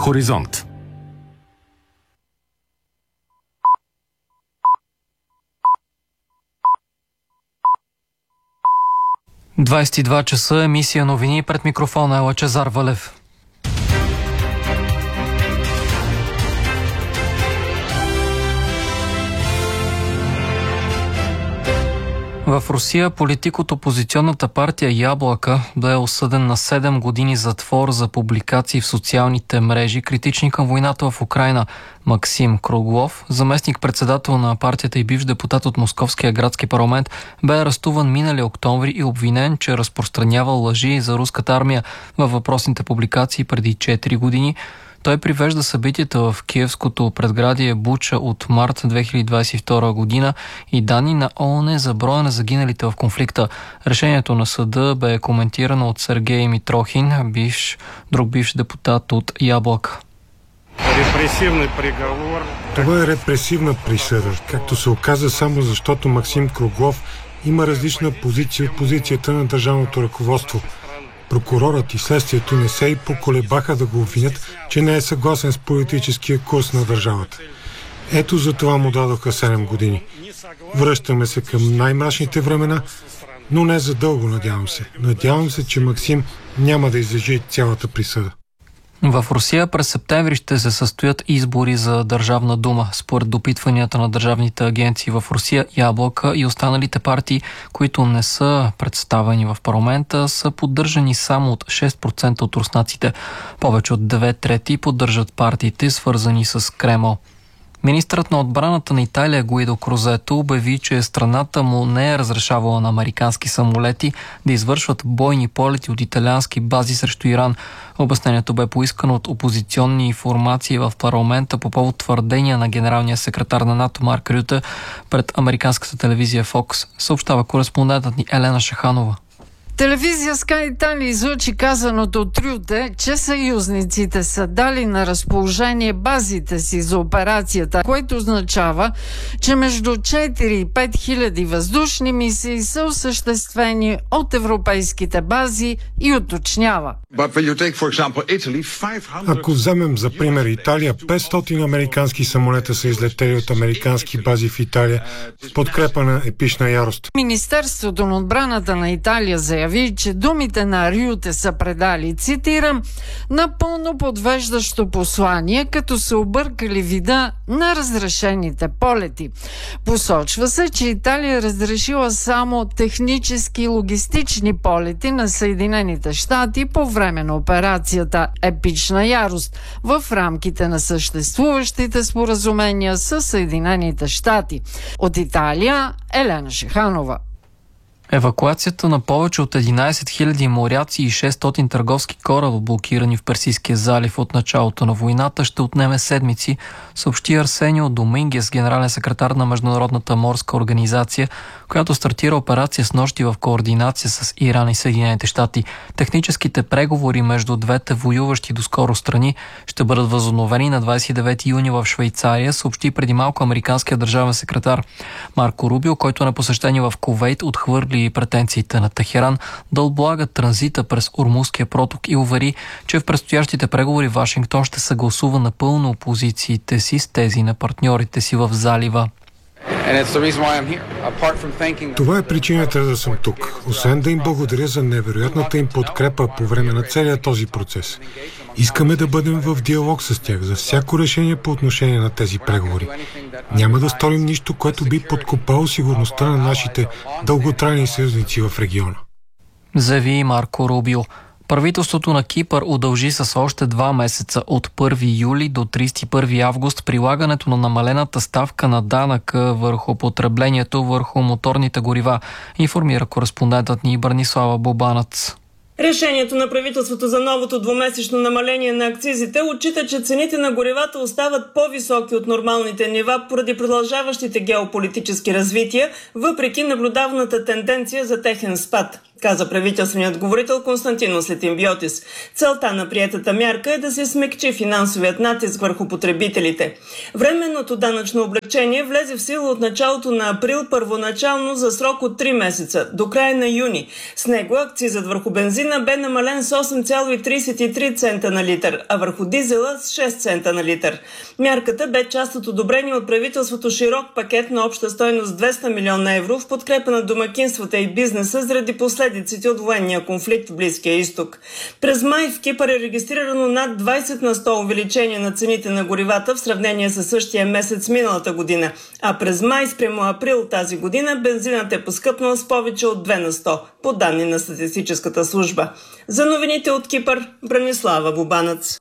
Хоризонт. – 22 часа, емисия новини, пред микрофона е Лъчезар Валев. В Русия политик от опозиционната партия Яблока бе осъден на 7 години затвор за публикации в социалните мрежи, критични към войната в Украйна. Максим Круглов, заместник-председател на партията и бивш депутат от Московския градски парламент, бе арестуван миналия октомври и обвинен, че разпространявал лъжи за руската армия във въпросните публикации преди 4 години. Той привежда събитията в киевското предградие Буча от март 2022 година и данни на ООН за броя на загиналите в конфликта. Решението на съда бе коментирано от Сергей Митрохин, друг бивш депутат от Яблока. Това е репресивна присъда, както се оказа само защото Максим Круглов има различна позиция от позицията на държавното ръководство. Прокурорът и следствието не се и поколебаха да го обвинят, че не е съгласен с политическия курс на държавата. Ето за това му дадоха 7 години. Връщаме се към най-мрачните времена, но не за дълго, надявам се. Надявам се, че Максим няма да излежи цялата присъда. В Русия през септември ще се състоят избори за Държавна дума. Според допитванията на държавните агенции в Русия, Яблока и останалите партии, които не са представени в парламента, са поддържани само от 6% от руснаците. Повече от 2/3 поддържат партиите, свързани с Кремъл. Министърът на отбраната на Италия Гуидо Крозето обяви, че страната му не е разрешавала на американски самолети да извършват бойни полети от италиански бази срещу Иран. Обяснението бе поискано от опозиционни формации в парламента по повод твърдения на генералния секретар на НАТО Марк Рюте пред американската телевизия Fox, съобщава кореспондентът ни Елена Шаханова. Телевизия Sky Italia излъчи казаното от Рюте, че съюзниците са дали на разположение базите си за операцията, което означава, че между 4 и 5 хиляди въздушни мисии са осъществени от европейските бази и уточнява. Ако вземем за пример Италия, 500 американски самолета са излетели от американски бази в Италия в подкрепа на епична ярост. Министерството на отбраната на Италия заяви, че думите на Рюте са предали, цитирам, напълно подвеждащо послание, като се объркали вида на разрешените полети. Посочва се, че Италия разрешила само технически и логистични полети на Съединените щати по време на операцията Епична ярост в рамките на съществуващите споразумения с Съединените щати. От Италия Елена Шиханова. Евакуацията на повече от 11 000 моряци и 600 търговски кораба, блокирани в Персийския залив от началото на войната, ще отнеме седмици, съобщи Арсенио Домингес, генерален секретар на Международната морска организация, която стартира операция снощи в координация с Иран и Съединените щати. Техническите преговори между двете воюващи доскоро страни ще бъдат възобновени на 29 юни в Швейцария, съобщи преди малко американският държавен секретар. Марко Рубио, който е на посещение в Кувейт, отхвърли претенциите на Техеран да облагат транзита през Ормузския проток и увери, че в предстоящите преговори Вашингтон ще съгласува напълно позициите си с тези на партньорите си в залива. Това е причината да съм тук. Освен да им благодаря за невероятната им подкрепа по време на целия този процес. Искаме да бъдем в диалог с тях за всяко решение по отношение на тези преговори. Няма да сторим нищо, което би подкопало сигурността на нашите дълготрайни съюзници в региона. Заяви Марко Рубио. Правителството на Кипър удължи с още 2 месеца от 1 юли до 31 август прилагането на намалената ставка на данъка върху потреблението върху моторните горива, информира кореспондентът ни Бранислава Бобанац. Решението на правителството за новото двумесечно намаление на акцизите отчита, че цените на горивата остават по-високи от нормалните нива поради продължаващите геополитически развития, въпреки наблюдаваната тенденция за техен спад. каза правителственият говорител Константинос Летимбиотис. Целта на приетата мярка е да се смекчи финансовият натиск върху потребителите. Временното данъчно облекчение влезе в сила от началото на април, първоначално за срок от 3 месеца, до края на юни. С него акцизът върху бензина бе намален с 8,33 цента на литър, а върху дизела с 6 цента на литър. Мярката бе част от одобрение от правителството широк пакет на обща стойност 200 милиона евро в подкрепа на домакинствата и бизнеса заради последиците от военния конфликт в Близкия изток. През май в Кипър е регистрирано над 20 на 100 увеличение на цените на горивата в сравнение с същия месец миналата година, а през май спрямо април тази година бензинът е поскъпнал с повече от 2 на 100, по данни на статистическата служба. За новините от Кипър, Бранислава Бубанец.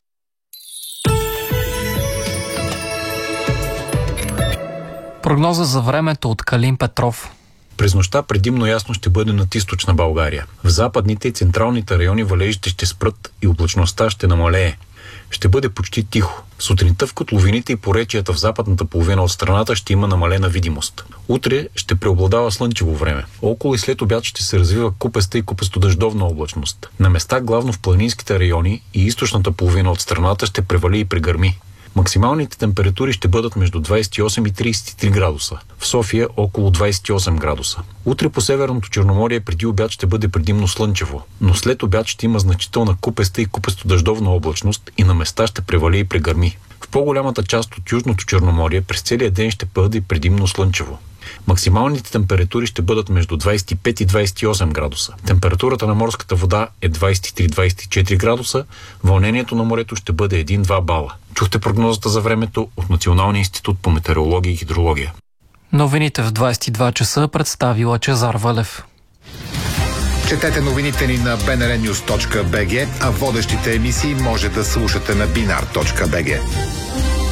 Прогноза за времето от Калин Петров. През нощта предимно ясно ще бъде над източна България. В западните и централните райони валежите ще спрат и облачността ще намалее. Ще бъде почти тихо. Сутринта в котловините и поречията в западната половина от страната ще има намалена видимост. Утре ще преобладава слънчево време. Около и след обяд ще се развива купеста и купесто-дъждовна облачност. На места главно в планинските райони и източната половина от страната ще превали и прегърми. Максималните температури ще бъдат между 28 и 33 градуса. В София около 28 градуса. Утре по Северното Черноморие преди обяд ще бъде предимно слънчево, но след обяд ще има значителна купеста и купесто-дъждовна облачност и на места ще превали и прегърми. В по-голямата част от Южното Черноморие през целия ден ще бъде предимно слънчево. Максималните температури ще бъдат между 25 и 28 градуса. Температурата на морската вода е 23-24 градуса, вълнението на морето ще бъде 1-2 бала. Чухте прогнозата за времето от Националния институт по метеорология и хидрология. Новините в 22 часа представи Лъчезар Вълев. Четете новините ни на bnrnews.bg, а водещите емисии може да слушате на binar.bg.